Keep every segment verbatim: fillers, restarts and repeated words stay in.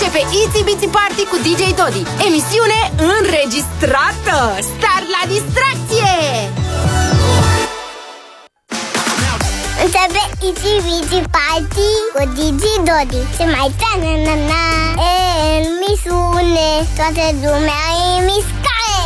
Începe Itsy Bitsy Party cu D J Dodi. Emisiune înregistrată. Start la distracție! Începe Itsy Bitsy Party cu D J Dodi. Se mai ta-na-na-na. E, mi sune, toată lumea e mișcare.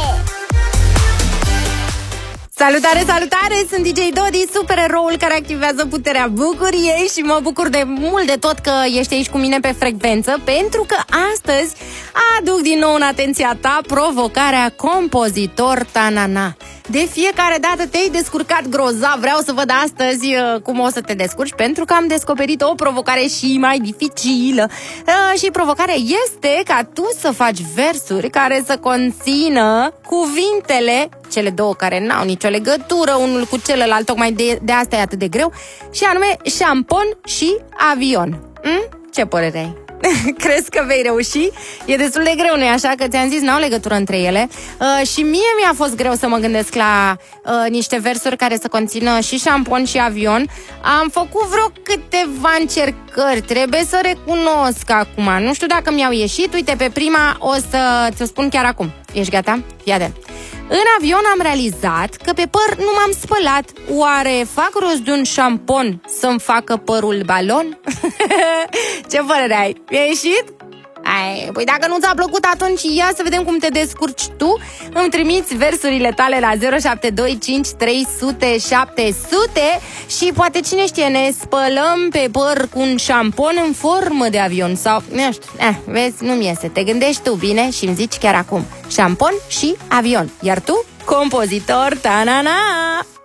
Salutare, salutare! Sunt D J Dodi, supereroul care activează puterea bucuriei și mă bucur de mult de tot că ești aici cu mine pe frecvență, pentru că astăzi aduc din nou în atenția ta provocarea compozitor Ta-na-na. De fiecare dată te-ai descurcat grozav. Vreau să văd astăzi uh, cum o să te descurci, pentru că am descoperit o provocare și mai dificilă. Uh, și provocarea este ca tu să faci versuri care să conțină cuvintele, cele două care n-au nicio legătură unul cu celălalt, tocmai de, de asta e atât de greu, și anume șampon și avion. Mm? Ce părere ai? Crezi că vei reuși? E destul de greu, nu-i așa? Că ți-am zis, n-au legătură între ele. uh, Și mie mi-a fost greu să mă gândesc la uh, niște versuri care să conțină și șampon și avion. Am făcut vreo câteva încercări, trebuie să recunosc acum. Nu știu dacă mi-au ieșit. Uite, pe prima o să ți-o spun chiar acum. Ești gata? Fii atent. În avion am realizat că pe păr nu m-am spălat. Oare fac rost de un șampon să-mi facă părul balon? Ce părere ai? Mi-a ieșit? Ai, păi dacă nu ți-a plăcut, atunci ia să vedem cum te descurci tu. Îmi trimiți versurile tale la zero șapte doi cinci trei zero zero șapte zero zero și poate, cine știe, ne spălăm pe păr cu un șampon în formă de avion. Sau, nu știu, eh, vezi, nu-mi iese. Te gândești tu bine și îmi zici chiar acum: șampon și avion. Iar tu, compozitor Ta-na-na!